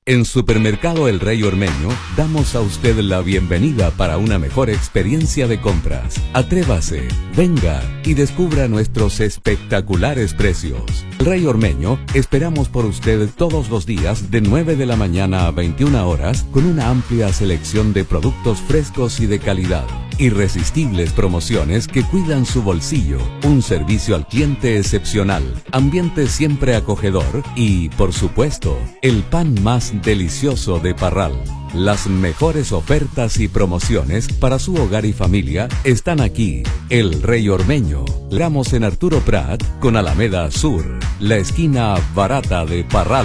En Supermercado El Rey Ormeño damos a usted la bienvenida para una mejor experiencia de compras. Atrévase, venga y descubra nuestros espectaculares precios. El Rey Ormeño, esperamos por usted todos los días de 9 de la mañana a 21 horas con una amplia selección de productos frescos y de calidad. Irresistibles promociones que cuidan su bolsillo, un servicio al cliente excepcional, ambiente siempre acogedor y, por supuesto, el pan más delicioso de Parral. Las mejores ofertas y promociones para su hogar y familia están aquí. El Rey Ormeño. Estamos en Arturo Prat con Alameda Sur, la esquina barata de Parral.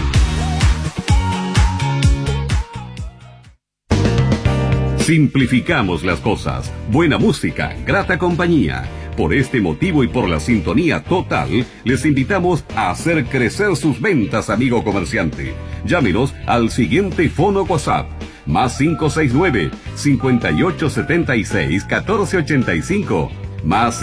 Simplificamos las cosas. Buena música, grata compañía. Por este motivo y por la sintonía total, les invitamos a hacer crecer sus ventas, amigo comerciante. Llámenos al siguiente fono WhatsApp. Más 569-5876-1485. Más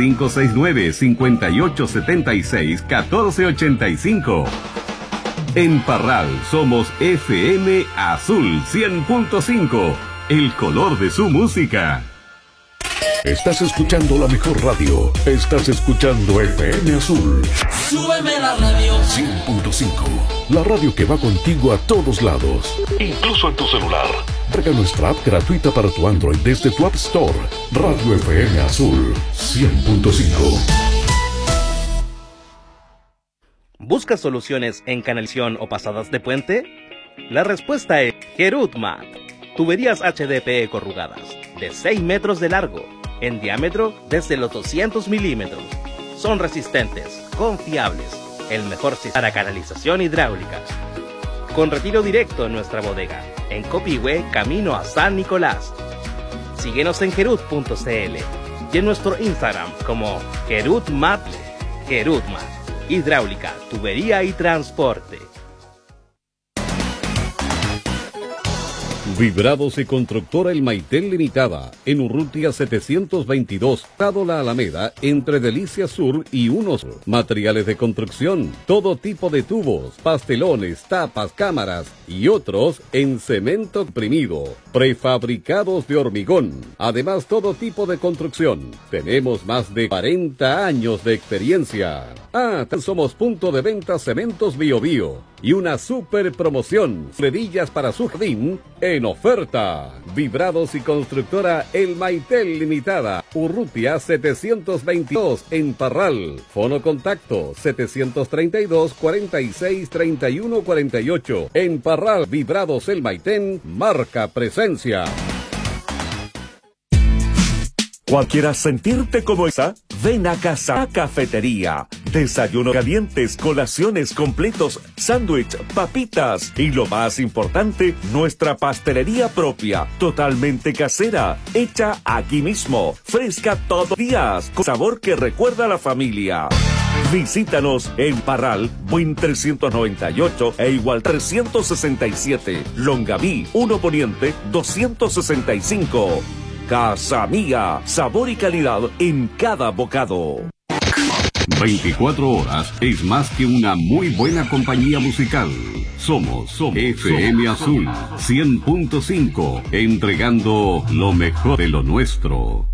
569-5876-1485. En Parral somos FM Azul 100.5. El color de su música. Estás escuchando la mejor radio. Estás escuchando FM Azul. Súbeme la radio. 100.5. La radio que va contigo a todos lados. Incluso en tu celular. Carga nuestra app gratuita para tu Android desde tu App Store. Radio FM Azul 100.5. ¿Buscas soluciones en canalización o pasadas de puente? La respuesta es Gerutmat. Tuberías HDPE corrugadas, de 6 metros de largo, en diámetro desde los 200 milímetros. Son resistentes, confiables, el mejor sistema para canalización hidráulica. Con retiro directo en nuestra bodega, en Copihue, camino a San Nicolás. Síguenos en gerut.cl y en nuestro Instagram como Gerutmat. Gerutmat, hidráulica, tubería y transporte. Vibrados y Constructora El Maitel Limitada, en Urrutia 722, Tado La Alameda, entre Delicia Sur y Unos. Materiales de construcción, todo tipo de tubos, pastelones, tapas, cámaras y otros en cemento comprimido, prefabricados de hormigón. Además, todo tipo de construcción. Tenemos más de 40 años de experiencia. Somos punto de venta Cementos Bio Bio y una super promoción, redillas para su jardín en oferta. Vibrados y Constructora El Maitel Limitada, Urrutia 722 en Parral. Fono contacto 732 46 31 48. En Parral, Vibrados El Maitén marca presencia. ¿Quieras sentirte como esa? Ven a Casa Cafetería. Desayunos calientes, colaciones completos, sándwich, papitas y lo más importante, nuestra pastelería propia, totalmente casera, hecha aquí mismo, fresca todos los días, con sabor que recuerda a la familia. Visítanos en Parral, Buin 398 e igual 367, Longaví 1 Poniente 265. Casa Mía, sabor y calidad en cada bocado. 24 horas es más que una muy buena compañía musical. Somos FM Azul 100.5, entregando lo mejor de lo nuestro.